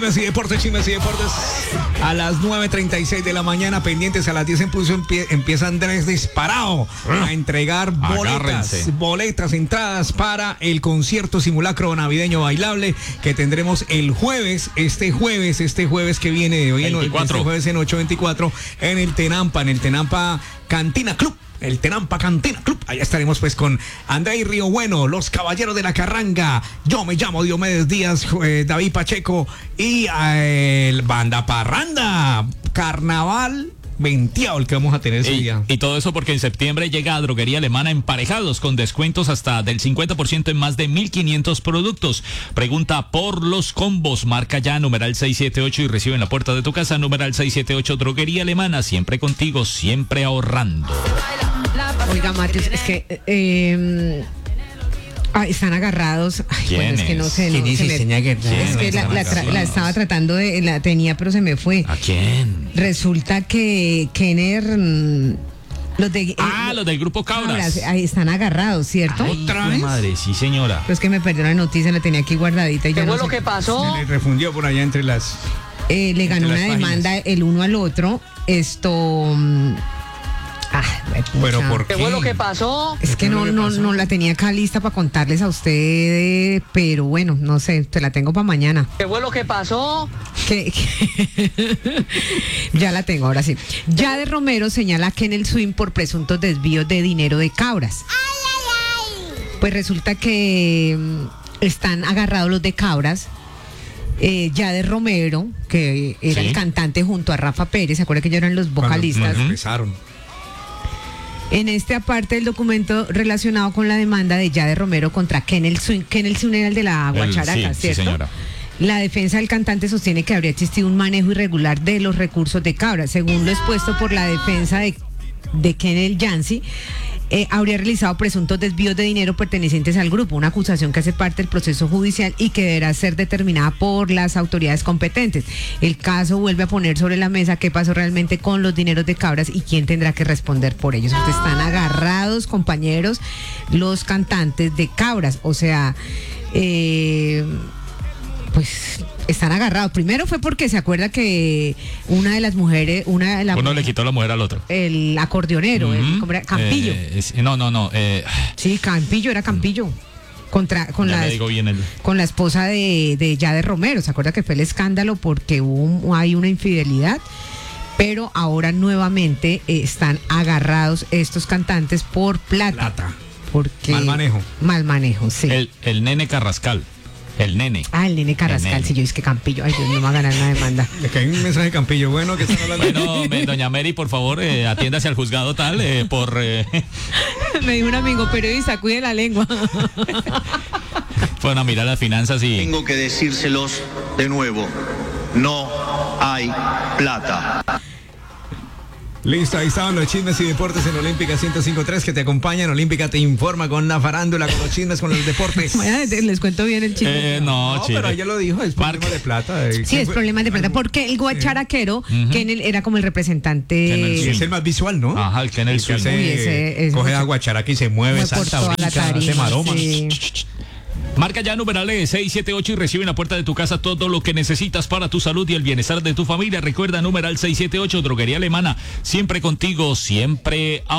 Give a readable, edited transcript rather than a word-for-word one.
Chismes y deportes. A las 9:36 de la mañana, pendientes a las 10 en pulso, empieza Andrés Disparado a entregar boletas, entradas para el concierto simulacro navideño bailable que tendremos el jueves, este jueves que viene de hoy, este jueves en 8:24 en el Tenampa Cantina Club. El Tenampa Cantina Club. Allá estaremos pues con André Río Bueno, los Caballeros de la Carranga. Yo me llamo Diomedes Díaz, David Pacheco y el Banda Parranda. Carnaval venteado el que vamos a tener ese día. Y todo eso porque en septiembre llega a Droguería Alemana Emparejados con descuentos hasta del 50% en más de 1,500 productos. Pregunta por los combos. Marca ya numeral 678 y recibe en la puerta de tu casa numeral 678 Droguería Alemana. Siempre contigo, siempre ahorrando. Oiga, Matius, es que están agarrados. Ay, bueno, es que no sé. ¿Quién dice es que la estaba tratando de... La tenía, pero se me fue. ¿A quién? Resulta que Kenner... los del grupo Cabras. Ahí están agarrados, ¿cierto? Ay, ¿otra vez? Madre, sí, señora. Pues que me perdió la noticia, la tenía aquí guardadita. Y ¿Qué fue lo que pasó? Se le refundió por allá entre las... le ganó una demanda el uno al otro. Pero ¿por qué? ¿Qué fue lo que pasó? Es que no la tenía acá lista para contarles a ustedes, pero bueno, no sé, te la tengo para mañana. ¿Qué fue lo que pasó? Ya la tengo, ahora sí. Jade Romero señala a Kennel Swing por presuntos desvíos de dinero de Cabras. Pues resulta que están agarrados los de Cabras. Jade Romero, que era el cantante junto a Rafa Pérez, ¿se acuerda que ellos eran los vocalistas? En esta parte del documento relacionado con la demanda de Jade Romero contra Kennel Swing. Kennel Swing era el de la guacharaca, ¿cierto? Sí, señora. La defensa del cantante sostiene que habría existido un manejo irregular de los recursos de Cabras. Según lo expuesto por la defensa de Kennel Yancy, habría realizado presuntos desvíos de dinero pertenecientes al grupo, una acusación que hace parte del proceso judicial y que deberá ser determinada por las autoridades competentes. El caso vuelve a poner sobre la mesa qué pasó realmente con los dineros de Cabras y quién tendrá que responder por ellos. Están agarrados, compañeros, los cantantes de Cabras, o sea, pues están agarrados. Primero fue porque se acuerda que una de las mujeres, uno le quitó la mujer al otro. El acordeonero, ¿cómo era? Campillo. Sí, Campillo, era Campillo. Con la esposa de Jade Romero. ¿Se acuerda que fue el escándalo porque hay una infidelidad? Pero ahora nuevamente están agarrados estos cantantes por plata. Porque mal manejo, sí. El nene Carrascal. El nene. El nene Carrascal, si yo es que Campillo, ay Dios, no me va a ganar una demanda. Es que hay un mensaje de Campillo, bueno, que están hablando. Bueno, doña Mary, por favor, atiéndase al juzgado tal, Me dijo un amigo periodista, cuide la lengua. Bueno, mira las finanzas y... Tengo que decírselos de nuevo, no hay plata. Listo, ahí estaban los chismes y deportes en Olímpica 105.3 que te acompañan. Olímpica te informa con la farándula, con los chismes, con los deportes. Les cuento bien el chisme. No, pero ella lo dijo, es problema de plata. Sí, es problema de plata, porque el guacharaquero, Kennel era como el representante. Es el más visual, ¿no? Ajá, el Kennel Swing. Coge a guacharaca y se mueve, salta, brinca, hace maromas. Marca ya numerales 678 y recibe en la puerta de tu casa todo lo que necesitas para tu salud y el bienestar de tu familia. Recuerda numeral 678 Droguería Alemana. Siempre contigo, siempre